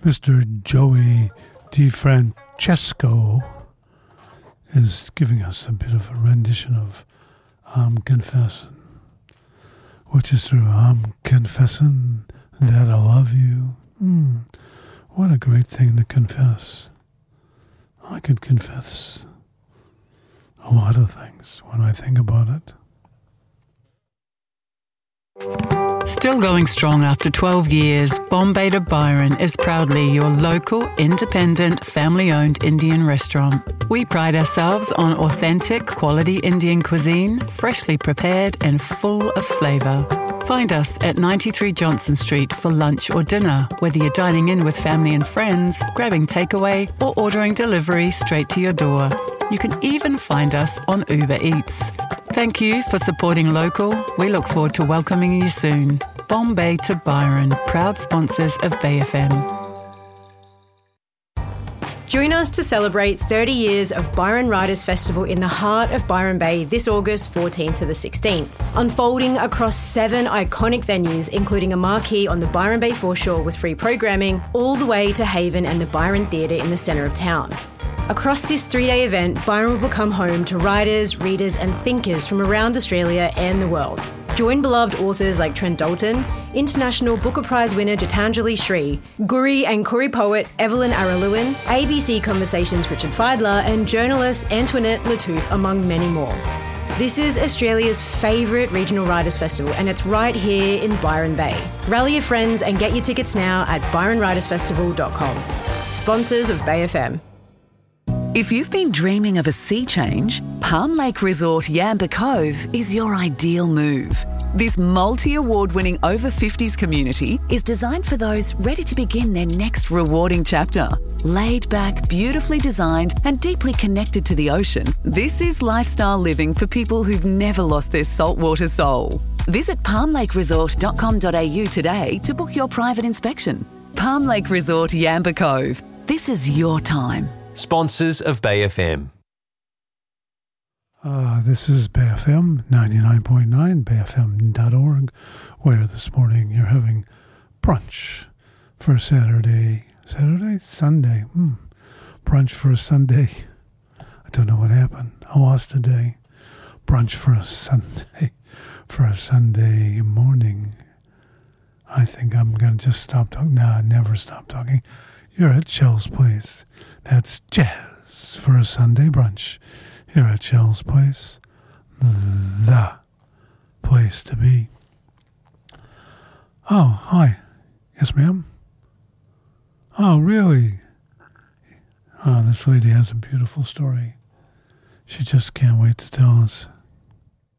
Mr. Joey DeFrancesco is giving us a bit of a rendition of I'm Confessing, which is through I'm Confessing That I Love You. What a great thing to confess. I could confess a lot of things when I think about it. Still going strong after 12 years, Bombay to Byron is proudly your local, independent, family-owned Indian restaurant. We pride ourselves on authentic, quality Indian cuisine, freshly prepared and full of flavour. Find us at 93 Johnson Street for lunch or dinner, whether you're dining in with family and friends, grabbing takeaway or ordering delivery straight to your door. You can even find us on Uber Eats. Thank you for supporting local. We look forward to welcoming you soon. Bombay to Byron, proud sponsors of Bay FM. Join us to celebrate 30 years of Byron Writers Festival in the heart of Byron Bay this August 14th to the 16th, unfolding across 7 iconic venues, including a marquee on the Byron Bay foreshore with free programming, all the way to Haven and the Byron Theatre in the centre of town. Across this 3-day event, Byron will become home to writers, readers and thinkers from around Australia and the world. Join beloved authors like Trent Dalton, International Booker Prize winner Gitanjali Shree, Guri and Koori poet Evelyn Araluin, ABC Conversations Richard Feidler and journalist Antoinette Lattouf, among many more. This is Australia's favourite regional writers' festival and it's right here in Byron Bay. Rally your friends and get your tickets now at byronwritersfestival.com. Sponsors of Bay FM. If you've been dreaming of a sea change, Palm Lake Resort Yamba Cove is your ideal move. This multi-award-winning over-50s community is designed for those ready to begin their next rewarding chapter. Laid back, beautifully designed and deeply connected to the ocean, this is lifestyle living for people who've never lost their saltwater soul. Visit palmlakeresort.com.au today to book your private inspection. Palm Lake Resort Yamba Cove. This is your time. Sponsors of Bay FM. This is Bay FM 99.9, bayfm.org, where this morning you're having brunch for Sunday. Brunch for a Sunday. I don't know what happened. I lost a day. Brunch for a Sunday morning. I think I'm going to just stop talking. No, I never stop talking. You're at Shell's Place. That's jazz for a Sunday brunch here at Shell's Place. The place to be. Oh, hi. Yes, ma'am? Oh, really? Oh, this lady has a beautiful story. She just can't wait to tell us.